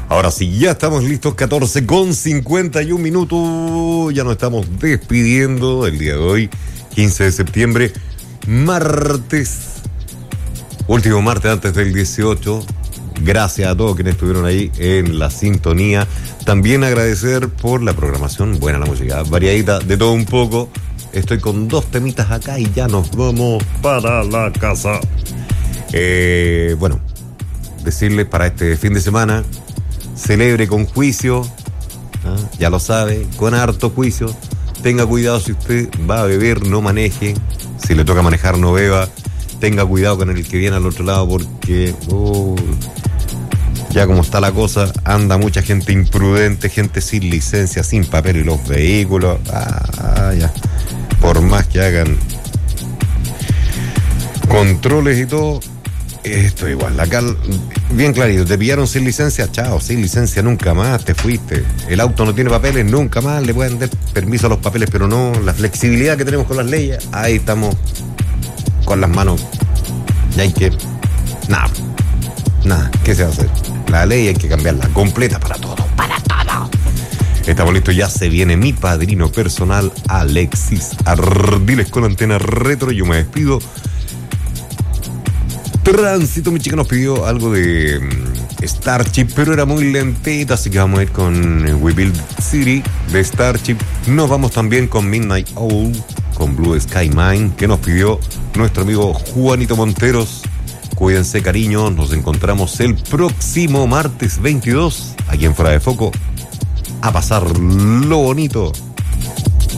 Ahora sí, ya estamos listos, 14:51. Ya nos estamos despidiendo el día de hoy, 15 de septiembre, martes, último martes antes del 18. Gracias a todos quienes estuvieron ahí en la sintonía. También agradecer por la programación, buena la música, variadita, de todo un poco. Estoy con 2 temitas acá y ya nos vamos para la casa. Bueno, decirles para este fin de semana, celebre con juicio, ya lo sabe, con harto juicio. Tenga cuidado si usted va a beber, no maneje. Si le toca manejar, no beba. Tenga cuidado con el que viene al otro lado porque ya como está la cosa, anda mucha gente imprudente, gente sin licencia, sin papel y los vehículos. Ya. Por más que hagan controles y todo, esto igual. Acá, bien clarito, te pillaron sin licencia, chao, sin licencia nunca más, te fuiste. El auto no tiene papeles, nunca más le pueden dar permiso a los papeles, pero no, la flexibilidad que tenemos con las leyes, ahí estamos con las manos. Y hay que... Nada, ¿qué se va a hacer? La ley hay que cambiarla completa para todo, Estamos listos, ya se viene mi padrino personal, Alexis Ardiles, con Antena Retro. Yo me despido. Tránsito, mi chica nos pidió algo de Starship, pero era muy lentita, así que vamos a ir con We Build City de Starship. Nos vamos también con Midnight Owl, con Blue Sky Mine, que nos pidió nuestro amigo Juanito Monteros. Cuídense, cariño, nos encontramos el próximo martes 22, aquí en Fuera de Foco, a pasar lo bonito.